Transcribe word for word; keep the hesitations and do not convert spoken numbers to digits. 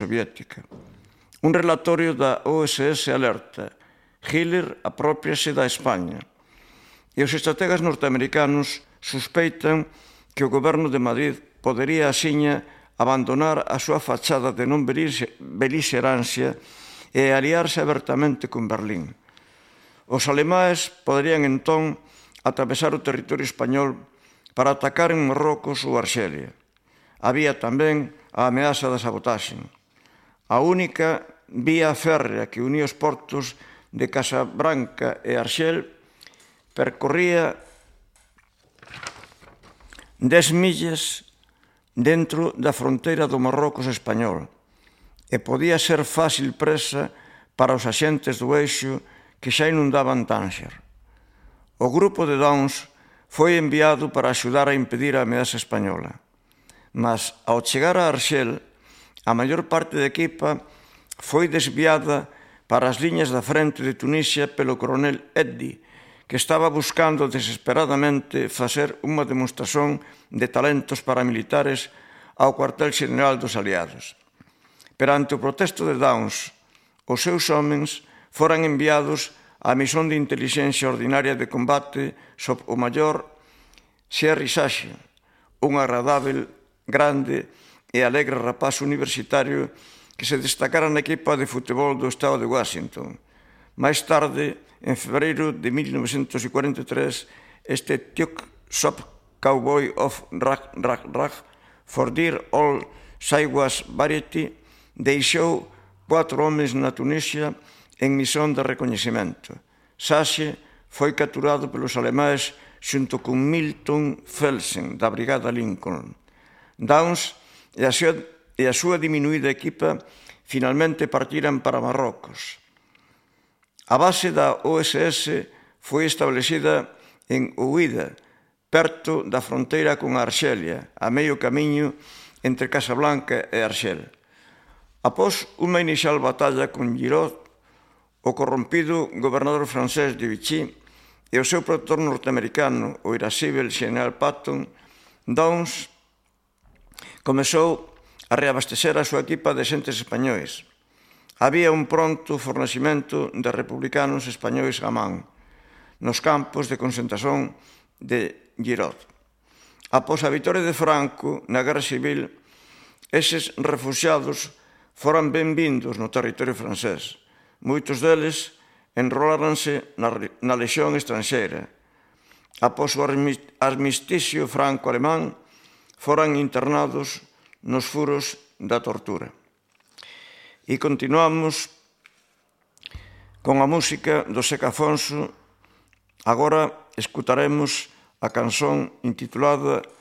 soviética. Un relatorio da O S S alerta: Hitler aprópriase da España. E os estrategas norteamericanos suspeitan que o goberno de Madrid podería axiña abandonar a súa fachada de non beliserancia e aliarse abertamente con Berlín. Os alemáes poderían entón atravesar o territorio español para atacar en Marrocos ou Arxelia. Había tamén a ameaza da sabotaxe. A única vía férrea que unía os portos de Casabranca e Arxel percorría dez millas dentro da fronteira do Marrocos español e podía ser fácil presa para os axentes do eixo que xa inundaban Tánxer. O grupo de Downes foi enviado para axudar a impedir a ameaza española, mas ao chegar a Arxel, a maior parte da equipa foi desviada para as liñas da frente de Tunisia pelo coronel Eddy, que estaba buscando desesperadamente facer unha demostración de talentos paramilitares ao cuartel xeneral dos aliados. Perante o protesto de Downes, os seus homens foran enviados á misión de intelixencia ordinaria de combate sob o maior Sherry Sashi, un agradável, grande e alegre rapaz universitario que se destacara na equipa de futebol do estado de Washington. Máis tarde, en febreiro de mil novecentos cuarenta e tres, este Tuk Sop Cowboy of Rag Rag Rag for Dear Old Siwas Variety deixou cuatro homes na Tunisia en misión de recoñecemento. Saxe foi capturado pelos alemáes xunto con Milton Felsen, da Brigada Lincoln. Downes e a súa, e a súa diminuída equipa finalmente partiran para Marrocos. A base da O S S foi establecida en Ouida, perto da fronteira con Arxelia, a medio camiño entre Casablanca e Arxel. Após unha inicial batalla con Giraud, o corrompido gobernador francés de Vichy e o seu protector norteamericano, o irascível xeneral Patton, Downes comezou a reabastecer a súa equipa de xentes españois. Había un pronto fornecimento de republicanos españois a man nos campos de concentración de Giraud. Após a vitória de Franco na Guerra Civil, eses refuxiados foran benvindos no territorio francés. Moitos deles enroláranse na, na lexión estranxeira. Após o armisticio franco-alemán, foran internados nos furos da tortura. E continuamos con a música do Seca Afonso. Agora escutaremos a canción intitulada